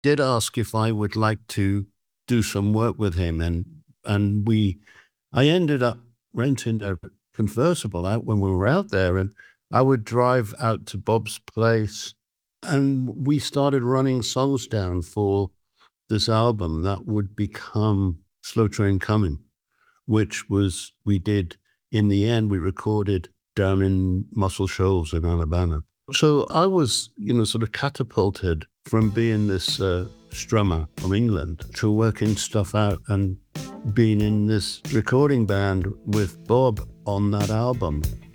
did ask if I would like to do some work with him, and I ended up renting a convertible out when we were out there, and I would drive out to Bob's place, and we started running songs down for this album that would become Slow Train Coming, which was we did in the end, we recorded down in Muscle Shoals in Alabama. So I was, sort of catapulted from being this strummer from England to working stuff out and being in this recording band with Bob on that album.